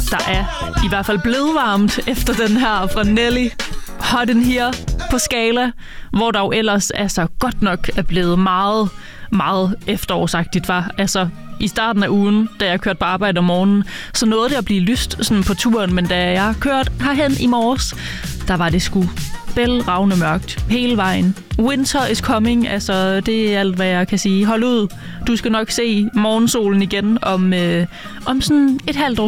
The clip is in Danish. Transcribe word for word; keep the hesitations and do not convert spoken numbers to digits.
Der er i hvert fald blevet varmt efter den her fra Nelly. Hot in Here på skala, hvor der jo ellers altså godt nok er blevet meget, meget efterårsagtigt, var. Altså, i starten af ugen, da jeg kørte på arbejde om morgenen, så nåede det at blive lyst sådan på turen, men da jeg kørte herhen i morges, der var det sgu bælragende mørkt hele vejen. Winter is coming, altså det er alt, hvad jeg kan sige. Hold ud, du skal nok se morgensolen igen om, øh, om sådan et halvt år.